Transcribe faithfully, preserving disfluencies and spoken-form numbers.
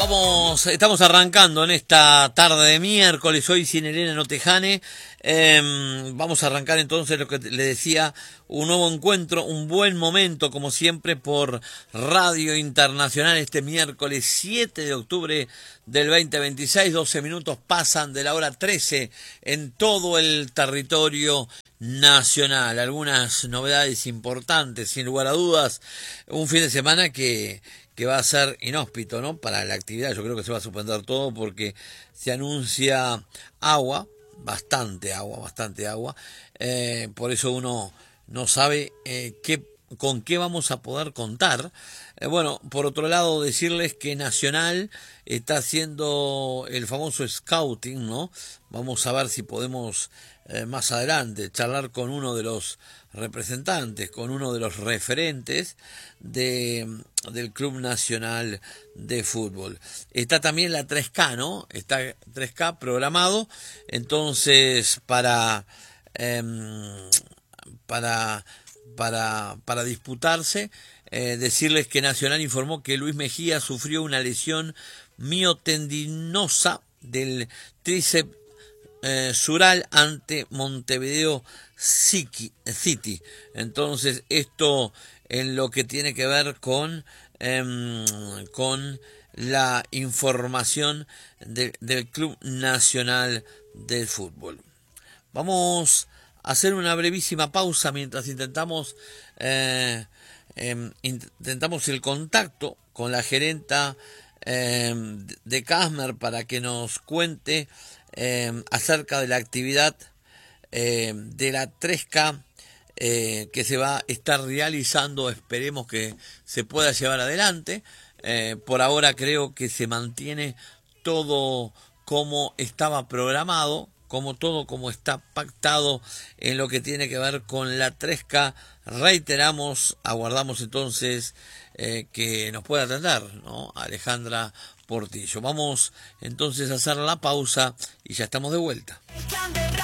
Vamos, estamos arrancando en esta tarde de miércoles, hoy sin Elena Notejane. Eh, vamos a arrancar entonces lo que le decía, un nuevo encuentro, un buen momento como siempre por Radio Internacional este miércoles siete de octubre del veinte veintiséis, doce minutos pasan de la hora trece en todo el territorio nacional. Algunas novedades importantes, sin lugar a dudas, un fin de semana que... que va a ser inhóspito, ¿no? Para la actividad. Yo creo que se va a suspender todo porque se anuncia agua, bastante agua, bastante agua. Eh, por eso uno no sabe eh, qué, con qué vamos a poder contar. Eh, bueno, por otro lado, decirles que Nacional está haciendo el famoso scouting, ¿no? Vamos a ver si podemos eh, más adelante charlar con uno de los representantes, con uno de los referentes de, del Club Nacional de Fútbol. Está también la tres K, ¿no? Está tres K programado, entonces para eh, para para para disputarse, eh, decirles que Nacional informó que Luis Mejía sufrió una lesión miotendinosa del tríceps Eh, Sural ante Montevideo City. Entonces esto en lo que tiene que ver con eh, con la información de, del Club Nacional del Fútbol. Vamos a hacer una brevísima pausa mientras intentamos eh, eh, intentamos el contacto con la gerenta eh, de Casmer para que nos cuente Eh, acerca de la actividad eh, de la tres K eh, que se va a estar realizando. Esperemos que se pueda llevar adelante. Eh, por ahora creo que se mantiene todo como estaba programado, como todo como está pactado en lo que tiene que ver con la tres K. Reiteramos, aguardamos entonces eh, que nos pueda atender, ¿no? Alejandra Portillo. Vamos entonces a hacer la pausa y ya estamos de vuelta.